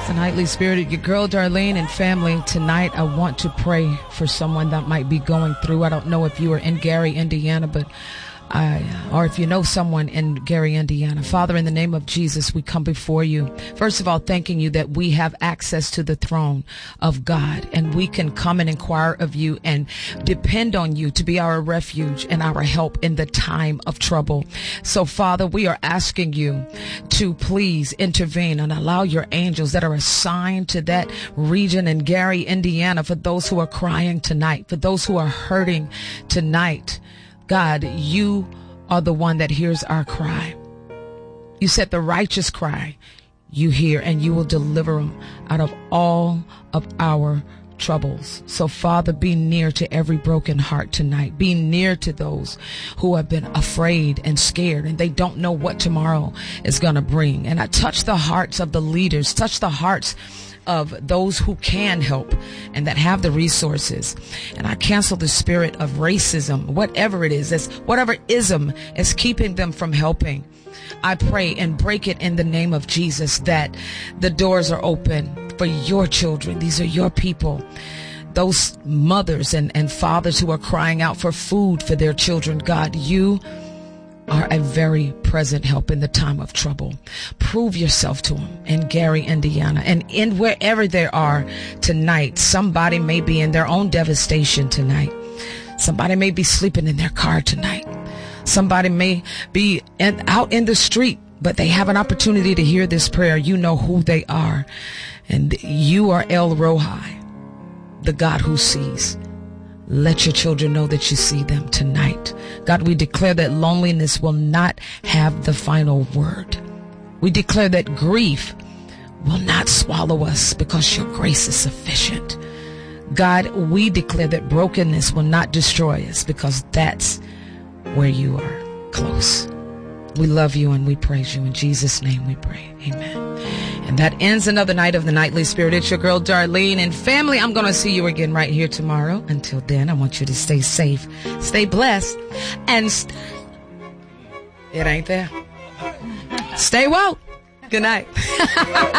It's a nightly spirited, your girl Darlene and family. Tonight I want to pray for someone that might be going through. I don't know if you are in Gary, Indiana, but or if you know someone in Gary, Indiana. Father, in the name of Jesus, we come before you. First of all, thanking you that we have access to the throne of God, and we can come and inquire of you and depend on you to be our refuge and our help in the time of trouble. So, Father, we are asking you to please intervene and allow your angels that are assigned to that region in Gary, Indiana, for those who are crying tonight, for those who are hurting tonight. God, you are the one that hears our cry. You said the righteous cry you hear, and you will deliver them out of all of our troubles. So, Father, be near to every broken heart tonight. Be near to those who have been afraid and scared, and they don't know what tomorrow is going to bring. And I touch the hearts of the leaders, touch the hearts of those who can help and that have the resources. And I cancel the spirit of racism, whatever it is, whatever ism is keeping them from helping. I pray and break it in the name of Jesus, that the doors are open for your children. These are your people. Those mothers and fathers who are crying out for food for their children. God, you are a very present help in the time of trouble. Prove yourself to them in Gary, Indiana, and in wherever they are tonight. Somebody may be in their own devastation tonight. Somebody may be sleeping in their car tonight. Somebody may be out in the street, but they have an opportunity to hear this prayer. You know who they are. And you are El Rohi, the God who sees. Let your children know that you see them tonight. God, we declare that loneliness will not have the final word. We declare that grief will not swallow us, because your grace is sufficient. God, we declare that brokenness will not destroy us, because that's where you are close. We love you and we praise you. In Jesus' name we pray. Amen. And that ends another night of the Nightly Spirit. It's your girl Darlene and family. I'm going to see you again right here tomorrow. Until then, I want you to stay safe, stay blessed, and it ain't there. Stay woke. Good night.